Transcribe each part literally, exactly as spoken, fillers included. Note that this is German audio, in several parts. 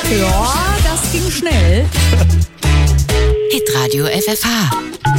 Ja, das ging schnell. Hitradio F F H.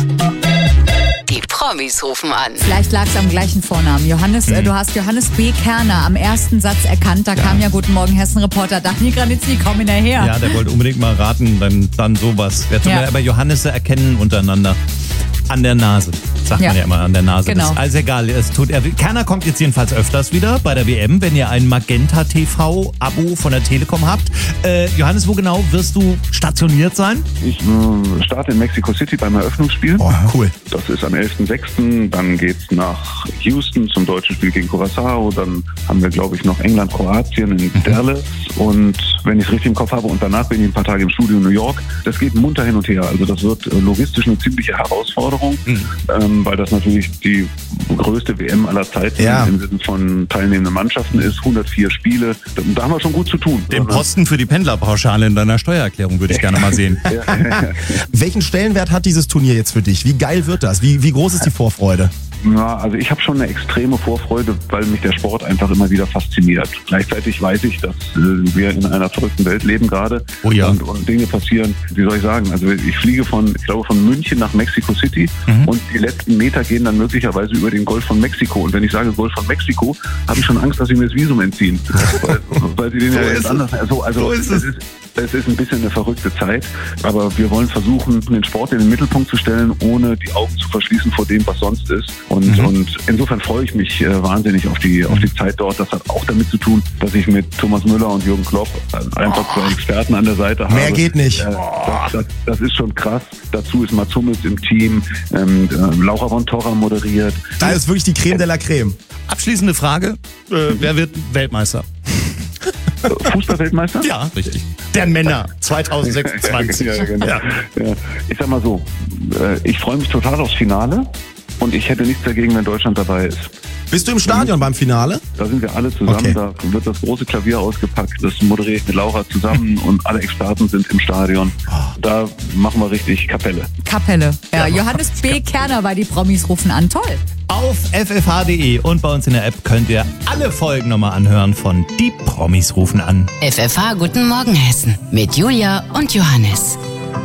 Die Promis rufen an. Vielleicht lag es am gleichen Vornamen. Johannes, mhm. äh, du hast Johannes B. Kerner am ersten Satz erkannt. Da ja. kam ja Guten Morgen Hessen-Reporter Daniel Granitzky, komm hinterher. Ja, der wollte unbedingt mal raten, dann, dann sowas. Wer ja. Aber Johannisse erkennen untereinander. An der Nase, sagt ja. man ja immer, an der Nase. Genau. Das, also egal, es tut er. Kerner kommt jetzt jedenfalls öfters wieder bei der W M, wenn ihr ein Magenta-T V-Abo von der Telekom habt. Äh, Johannes, wo genau wirst du stationiert sein? Ich äh, starte in Mexico City beim Eröffnungsspiel. Oh, cool. Das ist am elften sechsten Dann geht's nach Houston zum deutschen Spiel gegen Curaçao. Dann haben wir, glaube ich, noch England, Kroatien in Dallas. Und wenn ich es richtig im Kopf habe, und danach bin ich ein paar Tage im Studio in New York. Das geht munter hin und her. Also das wird äh, logistisch eine ziemliche Herausforderung. Mhm. Ähm, weil das natürlich die größte W M aller Zeiten ja. im Sinne von teilnehmenden Mannschaften ist. hundertvier Spiele, da, da haben wir schon gut zu tun. Den Posten für die Pendlerpauschale in deiner Steuererklärung würde ich gerne mal sehen. ja. Welchen Stellenwert hat dieses Turnier jetzt für dich? Wie geil wird das? Wie, wie groß ist die Vorfreude? Ja, also ich habe schon eine extreme Vorfreude, weil mich der Sport einfach immer wieder fasziniert. Gleichzeitig weiß ich, dass äh, wir in einer verrückten Welt leben gerade oh ja. und, und Dinge passieren, wie soll ich sagen, also ich fliege von, ich glaube von München nach Mexico City mhm. und die letzten Meter gehen dann möglicherweise über den Golf von Mexiko. Und wenn ich sage Golf von Mexiko, habe ich schon Angst, dass sie mir das Visum entziehen. weil, weil sie den so ja jetzt anders... Also, also so ist es. es ist, Es ist ein bisschen eine verrückte Zeit, aber wir wollen versuchen, den Sport in den Mittelpunkt zu stellen, ohne die Augen zu verschließen vor dem, was sonst ist. Und, mhm. und insofern freue ich mich äh, wahnsinnig auf die, auf die Zeit dort. Das hat auch damit zu tun, dass ich mit Thomas Müller und Jürgen Klopp einfach oh. zwei Experten an der Seite habe. Mehr geht nicht. Äh, das, das, das ist schon krass. Dazu ist Mats Hummels im Team, ähm, äh, Laura von Torra moderiert. Da ist wirklich die Creme de la Creme. Abschließende Frage, äh, wer wird Weltmeister? Fußballweltmeister? Ja, richtig. Der Männer zwanzig sechsundzwanzig. ja, genau. ja. Ja. Ich sag mal so, ich freue mich total aufs Finale und ich hätte nichts dagegen, wenn Deutschland dabei ist. Bist du im Stadion mhm. beim Finale? Da sind wir alle zusammen, okay. Da wird das große Klavier ausgepackt, das moderiere ich mit Laura zusammen und alle Experten sind im Stadion. Da machen wir richtig Kapelle. Kapelle, ja. ja. Johannes B. Kerner bei Die Promis rufen an, toll. Auf f f h punkt d e und bei uns in der App könnt ihr alle Folgen nochmal anhören von Die Promis rufen an. F F H Guten Morgen Hessen mit Julia und Johannes.